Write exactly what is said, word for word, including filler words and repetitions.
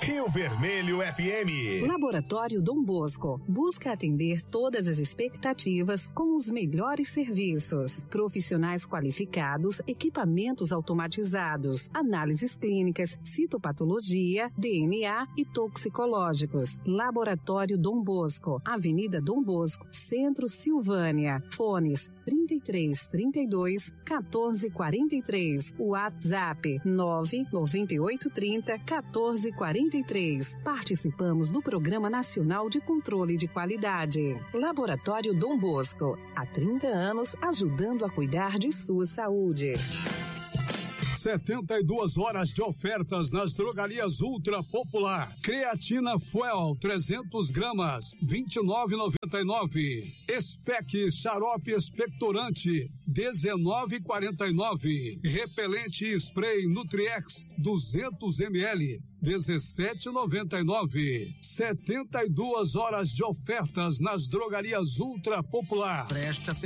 Rio Vermelho F M. Laboratório Dom Bosco busca atender todas as expectativas com os melhores serviços. Profissionais qualificados, equipamentos automatizados, análises clínicas, citopatologia, D N A e toxicológicos. Laboratório Dom Bosco, Avenida Dom Bosco, Centro, Silvânia. Fones trinta e três, trinta e dois, quatorze, quarenta e três. WhatsApp nove nove oito, trinta, quatorze, quarenta e três. Participamos do Programa Nacional de Controle de Qualidade. Laboratório Dom Bosco, há trinta anos ajudando a cuidar de sua saúde. setenta e duas horas de ofertas nas drogarias Ultra Popular. Creatina Fuel trezentos gramas, vinte e nove reais e noventa e nove centavos. Spec xarope expectorante, dezenove reais e quarenta e nove centavos. Repelente spray Nutriex duzentos mililitros, dezessete reais e noventa e nove centavos. setenta e duas horas de ofertas nas drogarias Ultra Popular. Preste atenção.